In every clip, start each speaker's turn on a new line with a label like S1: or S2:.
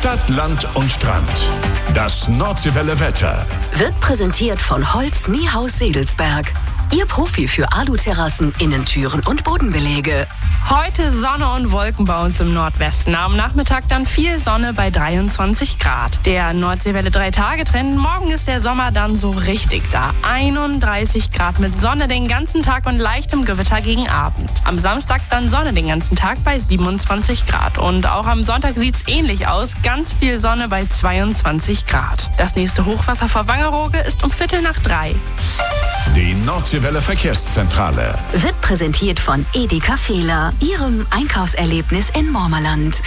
S1: Stadt, Land und Strand. Das Nordseewelle Wetter
S2: wird präsentiert von Holz Niehaus Sedelsberg. Ihr Profi für Aluterrassen, Innentüren und Bodenbelege.
S3: Heute Sonne und Wolken bei uns im Nordwesten. Am Nachmittag dann viel Sonne bei 23 Grad. Der Nordseewelle 3-Tage-Trend. Morgen ist der Sommer dann so richtig da. 31 Grad mit Sonne den ganzen Tag und leichtem Gewitter gegen Abend. Am Samstag dann Sonne den ganzen Tag bei 27 Grad. Und auch am Sonntag sieht's ähnlich aus. Ganz viel Sonne bei 22 Grad. Das nächste Hochwasser vor Wangerooge ist um 2:45.
S1: Die Nordseewelle Verkehrszentrale
S2: wird präsentiert von Edeka Fehler, Ihrem Einkaufserlebnis in Mormerland.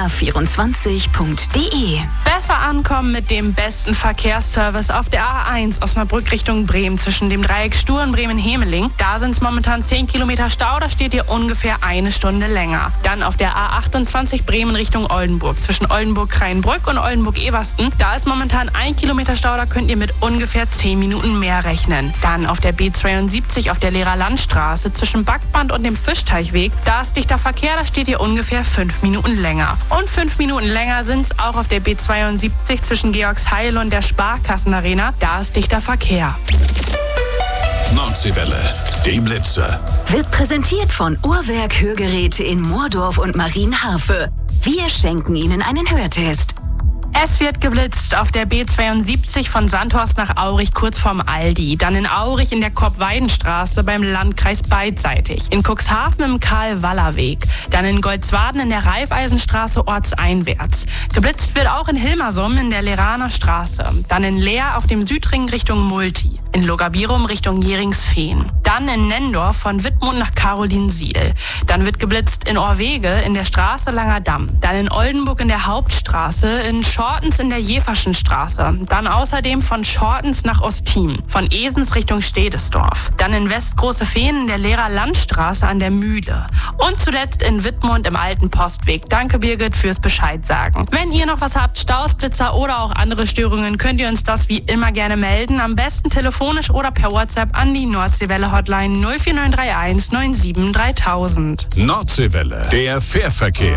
S2: Fehler24.de.
S3: Besser ankommen mit dem besten Verkehrsservice auf der A1 Osnabrück Richtung Bremen zwischen dem Dreieck Sturen Bremen-Hemeling. Da sind es momentan 10 Kilometer Stau, da steht ihr ungefähr eine Stunde länger. Dann auf der A28 Bremen Richtung Oldenburg zwischen Oldenburg-Kreinbrück und Oldenburg-Eversten. Da ist momentan 1 Kilometer Stau, da könnt ihr mit ungefähr 10 Minuten mehr rechnen. Dann auf der B72 auf der Lehrer Landstraße zwischen Backband und dem Fischteichweg. Da ist dichter Verkehr, da steht ihr ungefähr 5 Minuten länger. Und 5 Minuten länger sind es auch auf der B72 zwischen Georgsheil und der Sparkassenarena. Da ist dichter Verkehr.
S1: Nordseewelle, die Blitze.
S2: Wird präsentiert von Uhrwerk Hörgeräte in Moordorf und Marienharfe. Wir schenken Ihnen einen Hörtest.
S3: Es wird geblitzt auf der B72 von Sandhorst nach Aurich kurz vorm Aldi. Dann in Aurich in der Korbweidenstraße beim Landkreis beidseitig. In Cuxhaven im Karl-Waller-Weg. Dann in Goldswaden in der Raiffeisenstraße ortseinwärts. Geblitzt wird auch in Hilmersum in der Leraner Straße. Dann in Leer auf dem Südring Richtung Multi. In Logabirum Richtung Jeringsfehn. Dann in Nendorf von Wittmund nach Carolinsiel. Dann wird geblitzt in Orwege in der Straße Langer Damm. Dann in Oldenburg in der Hauptstraße, in Schortens in der Jeverschen Straße. Dann außerdem von Schortens nach Ostin. Von Esens Richtung Stedesdorf. Dann in Westgroße-Fehn in der Lehrer Landstraße an der Mühle. Und zuletzt in Wittmund im Alten Postweg. Danke Birgit fürs Bescheid sagen. Wenn ihr noch was habt, Staus, Blitzer oder auch andere Störungen, könnt ihr uns das wie immer gerne melden. Am besten telefonisch oder per WhatsApp an die Nordseewelle Hotline 04931 97 3000.
S1: Nordseewelle, der Fährverkehr.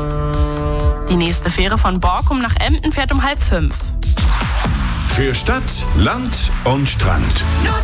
S3: Die nächste Fähre von Borkum nach Emden fährt um 4:30.
S1: Für Stadt, Land und Strand.